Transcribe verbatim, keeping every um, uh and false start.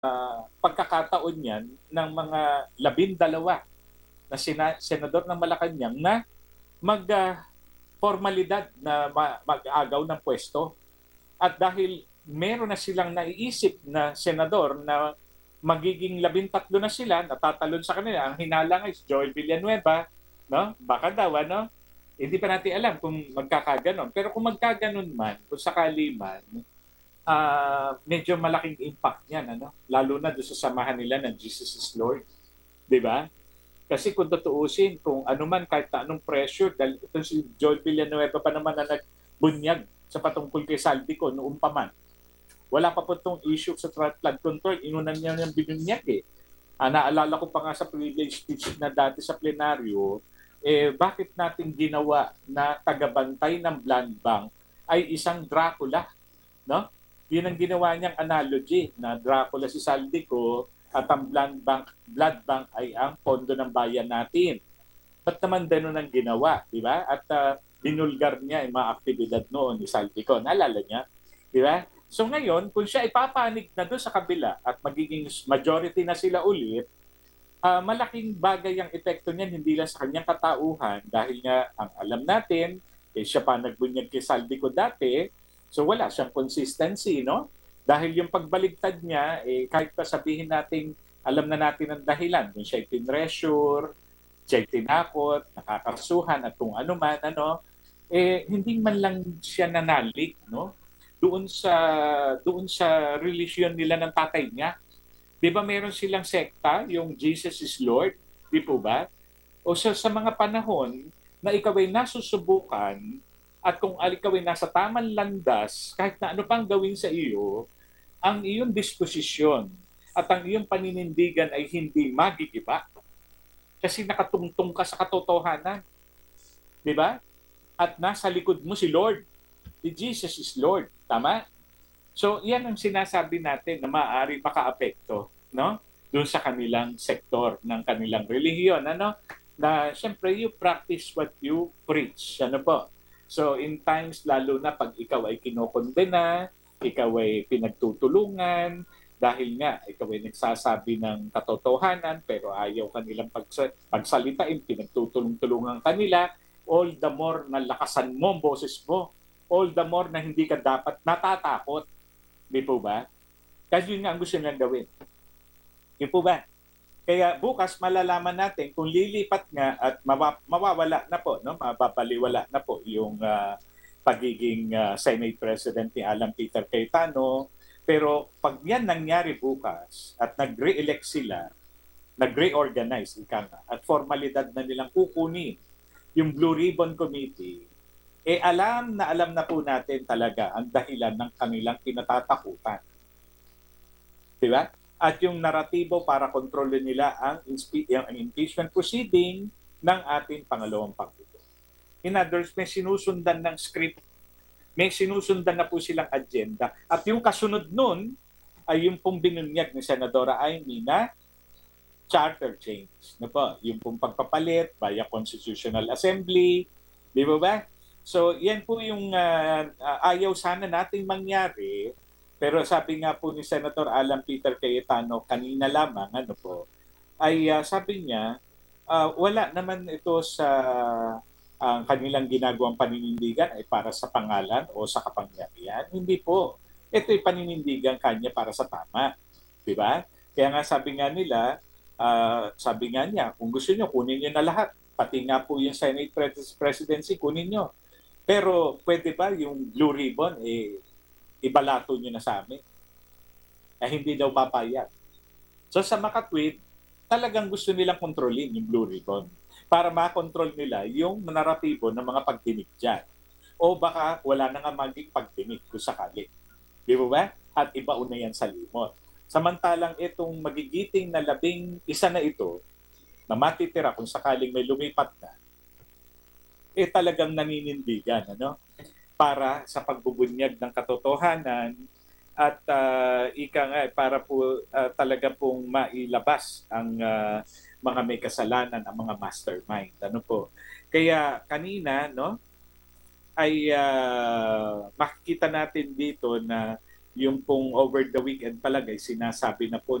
uh, pagkakataon yan ng mga labindalawa na sina- senador ng Malacanang na mag uh, formalidad na ma- mag-agaw ng pwesto. At dahil meron na silang naiisip na senador na magiging labintatlo na sila, natatalon sa kanila, ang hinalang ay si Joel Villanueva, no? Baka daw, ano? Hindi pa natin alam kung magkakaganon. Pero kung magkaganon man, kung sakali man, uh, medyo malaking impact niyan, ano? Lalo na doon sa samahan nila ng Jesus is Lord. Di ba? Kasi kung tutuusin, kung ano man, kahit na anong pressure, dahil ito si Joel Villanueva pa naman na nagbunyag sa patungkol kay Saldico noong pa man. Wala pa po itong issue sa flood control. Inunan niya yung binunyag eh. Ah, naalala ko pa nga sa privilege speech na dati sa plenaryo, eh, bakit natin ginawa na tagabantay ng Blood Bank ay isang Dracula, no? Yun ang ginawa niyang analogy na Dracula si Saldico at ang blood bank, blood bank ay ang pondo ng bayan natin. Ba't naman ganun ang ginawa, di ba? At uh, binulgar niya yung mga aktibidad noon ni Saldico. Naalala niya, di ba? So ngayon, kung siya ipapanig na doon sa kabila at magiging majority na sila ulit, uh, malaking bagay ang epekto niyan hindi lang sa kanyang katauhan dahil nga ang alam natin, eh, siya pa nagbunyag kay Saldico dati, so wala siyang consistency, no? Dahil yung pagbaligtad niya, eh, kahit pa sabihin natin, alam na natin ang dahilan, kung siya tinressure, siya tinakot, nakakasuhan at kung ano man, ano, eh, hindi man lang siya nanalik, no? Doon sa doon sa religion nila ng tatay niya. 'Di ba meron silang sekta, yung Jesus is Lord, di po ba? O sa, sa mga panahon na ikaw ay nasusubukan at kung ikaw ay nasa tamang landas, kahit na ano pang gawin sa iyo, ang iyong disposisyon at ang iyong paninindigan ay hindi magigiba kasi nakatungtong ka sa katotohanan. Di ba? At nasa likod mo si Lord. Si Jesus is Lord. Tama? So, yan ang sinasabi natin na maaari makaapekto, no? Doon sa kanilang sektor ng kanilang relihiyon, ano? Na siyempre, you practice what you preach. Ano po? So, in times, lalo na pag ikaw ay kinokondena, ikaw ay pinagtutulungan, dahil nga ikaw ay nagsasabi ng katotohanan pero ayaw kanilang pagsa- pagsalitain, pinagtutulong-tulungan kanila, all the more na lakasan mo ang boses mo, all the more na hindi ka dapat natatakot. Di po ba? Kasi yun nga ang gusto nilang gawin. Di po ba? Kaya bukas malalaman natin kung lilipat nga at mawawala na po, no? Mababaliwala na po yung uh, pagiging uh, Senate President ni Alan Peter Cayetano. Pero pag yan nangyari bukas at nag-re-elect sila, nag-reorganize ika nga, at formalidad na nilang kukunin yung Blue Ribbon Committee, eh alam na alam na po natin talaga ang dahilan ng kanilang kinatatakutan. Di ba? At yung naratibo para kontrolin nila ang, ang impeachment proceeding ng ating pangalawang Pangulo. In others, may sinusundan ng script, may sinusundan na po silang agenda. At yung kasunod nun ay yung pong binunyag ni Senadora Amy na charter change. Na po, yung pong pagpapalit via Constitutional Assembly. Di ba ba? So, yan po yung uh, ayaw sana nating mangyari. Pero sabi nga po ni Senator Alan Peter Cayetano kanina lamang, ano po, ay uh, sabi niya, uh, wala naman ito sa ang uh, kanilang ginagawang paninindigan ay para sa pangalan o sa kapangyarihan. Hindi po. Ito'y paninindigan kanya para sa tama. Di ba? Kaya nga sabi nga nila, uh, sabi nga niya, kung gusto niyo, kunin niyo na lahat. Pati nga po yung Senate presidency, kunin niyo. Pero pwede ba yung Blue Ribbon, eh, ibalato nyo na sa amin? Eh, hindi daw papayag. So sa makatwid, talagang gusto nilang kontrolin yung Blue Ribbon para makontrol nila yung naratibo ng mga pagdinig dyan. O baka wala na nga maging pagdinig kung sakali. Di ba ba? At ibaon na yan sa limot. Samantalang itong magigiting na labing isa na ito, na matitira kung sakaling may lumipat na, eh talagang naninindigan, ano? Para sa pagbubunyag ng katotohanan at uh, ika nga para po uh, talaga pong mailabas ang uh, mga may kasalanan, ang mga mastermind. Ano po? Kaya kanina, no, ay uh, makikita natin dito na yung pong over the weekend palagay sinasabi na po